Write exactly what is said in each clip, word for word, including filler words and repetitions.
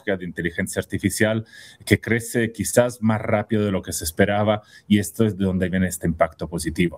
tecnológica de inteligencia artificial que crece quizás más rápido de lo que se esperaba, y esto es de donde viene este impacto positivo.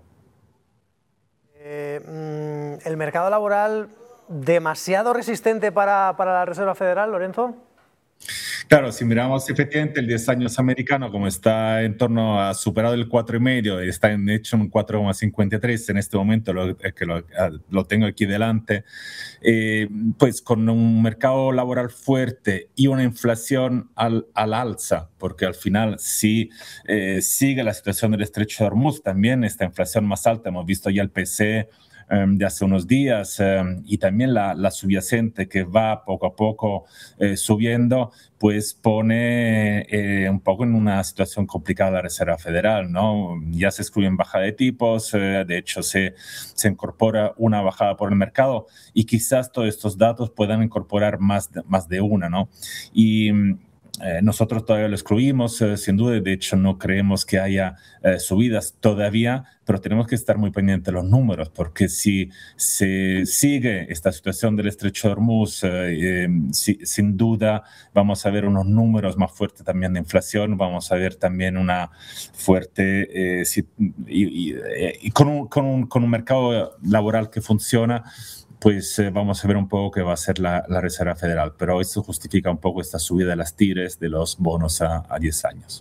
Eh, ¿El mercado laboral demasiado resistente para, para la Reserva Federal, Lorenzo? Claro, si miramos efectivamente el diez años americano, como está en torno a superado el cuatro coma cinco, está en hecho un cuatro coma cincuenta y tres en este momento, lo, que lo, lo tengo aquí delante, eh, pues con un mercado laboral fuerte y una inflación al, al alza, porque al final si eh, sigue la situación del estrecho de Hormuz, también esta inflación más alta, hemos visto ya el P C E Um, de hace unos días um, y también la, la subyacente que va poco a poco eh, subiendo, pues pone eh, un poco en una situación complicada la Reserva Federal, ¿no? Ya se excluyen bajada de tipos, eh, de hecho se, se incorpora una bajada por el mercado y quizás todos estos datos puedan incorporar más de, más de una, ¿no? Y Eh, nosotros todavía lo excluimos, eh, sin duda, de hecho no creemos que haya eh, subidas todavía, pero tenemos que estar muy pendientes de los números, porque si se sigue esta situación del estrecho de Hormuz, eh, eh, si, sin duda vamos a ver unos números más fuertes también de inflación, vamos a ver también una fuerte, eh, si, y, y, y con, un, con, un, con un mercado laboral que funciona, pues eh, vamos a ver un poco qué va a hacer la, la Reserva Federal. Pero eso justifica un poco esta subida de las tires de los bonos a, a diez años.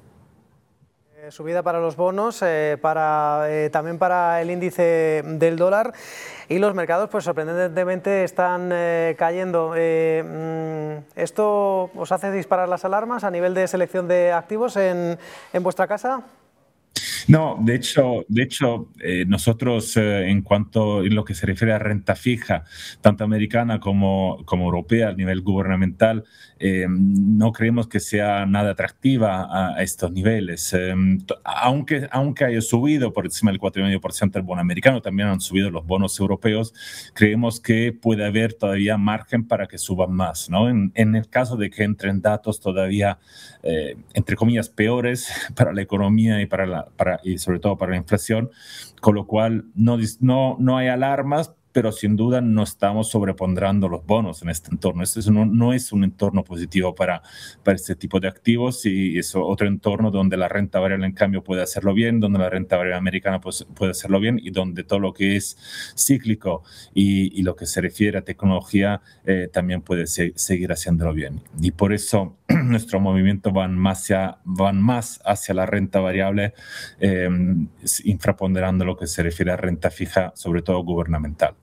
Eh, subida para los bonos, eh, para, eh, también para el índice del dólar, y los mercados pues sorprendentemente están eh, cayendo. Eh, ¿Esto os hace disparar las alarmas a nivel de selección de activos en, en vuestra casa? No, de hecho, de hecho eh, nosotros eh, en cuanto a lo que se refiere a renta fija, tanto americana como, como europea a nivel gubernamental, eh, no creemos que sea nada atractiva a, a estos niveles. Eh, aunque, aunque haya subido por encima del cuatro coma cinco por ciento el bono americano, también han subido los bonos europeos, creemos que puede haber todavía margen para que suban más, ¿no? En, en el caso de que entren datos todavía, eh, entre comillas, peores para la economía y para la para y sobre todo para la inflación, con lo cual no, no, no hay alarmas, pero sin duda no estamos sobreponderando los bonos en este entorno. Este no, no es un entorno positivo para, para este tipo de activos, y es otro entorno donde la renta variable, en cambio, puede hacerlo bien, donde la renta variable americana pues, puede hacerlo bien, y donde todo lo que es cíclico y, y lo que se refiere a tecnología eh, también puede se, seguir haciéndolo bien. Y por eso nuestros movimientos van más hacia, van más hacia la renta variable, eh, infraponderando lo que se refiere a renta fija, sobre todo gubernamental.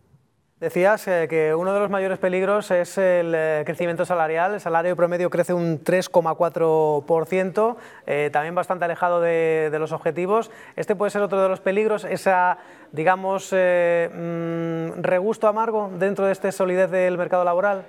Decías eh, que uno de los mayores peligros es el eh, crecimiento salarial. El salario promedio crece un tres coma cuatro por ciento, eh, también bastante alejado de, de los objetivos. Este puede ser otro de los peligros, esa, digamos, eh, mmm, regusto amargo dentro de esta solidez del mercado laboral.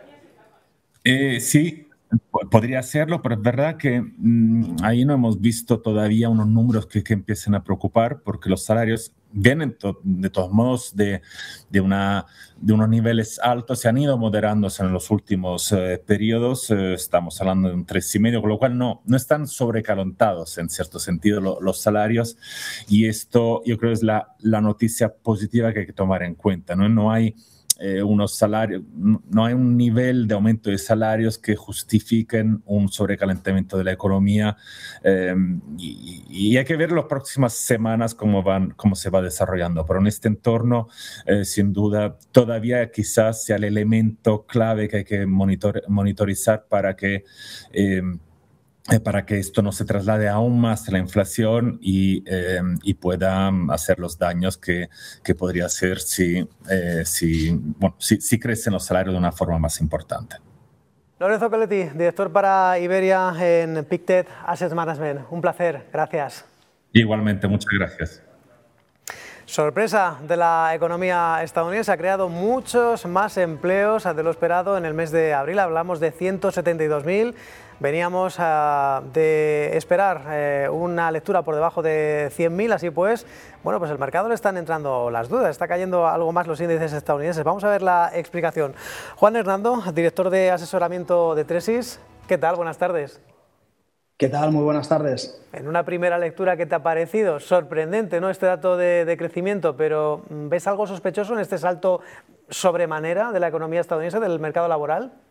Eh, sí. Podría serlo, pero es verdad que mmm, ahí no hemos visto todavía unos números que, que empiecen a preocupar, porque los salarios vienen to de todos modos de, de, una, de unos niveles altos, se han ido moderándose en los últimos eh, periodos, eh, estamos hablando de un tres coma cinco, con lo cual no, no están sobrecalentados en cierto sentido lo, los salarios, y esto yo creo es la, la noticia positiva que hay que tomar en cuenta, ¿no? No hay Eh, unos salarios, no hay un nivel de aumento de salarios que justifiquen un sobrecalentamiento de la economía, eh, y, y hay que ver las próximas semanas cómo, van, cómo se va desarrollando, pero en este entorno eh, sin duda todavía quizás sea el elemento clave que hay que monitor, monitorizar para que eh, para que esto no se traslade aún más a la inflación y, eh, y pueda hacer los daños que, que podría hacer si, eh, si, bueno, si, si crecen los salarios de una forma más importante. Lorenzo Colletti, director para Iberia en Pictet Asset Management. Un placer, gracias. Igualmente, muchas gracias. Sorpresa de la economía estadounidense, ha creado muchos más empleos de lo esperado en el mes de abril, hablamos de ciento setenta y dos mil. Veníamos uh, de esperar eh, una lectura por debajo de cien mil, así pues, bueno, pues el mercado le están entrando las dudas, está cayendo algo más los índices estadounidenses. Vamos a ver la explicación. Juan Hernando, director de asesoramiento de Tresis, ¿qué tal? Buenas tardes. ¿Qué tal? Muy buenas tardes. En una primera lectura, ¿qué te ha parecido? Sorprendente, ¿no?, este dato de, de crecimiento, pero ¿ves algo sospechoso en este salto sobremanera de la economía estadounidense, del mercado laboral?